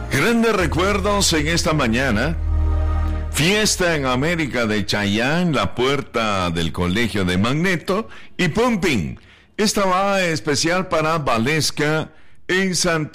Grandes recuerdos en esta mañana. Fiesta en América de Chayán, la puerta del colegio de Magneto y Pumping. Esta va especial para Valesca en Santa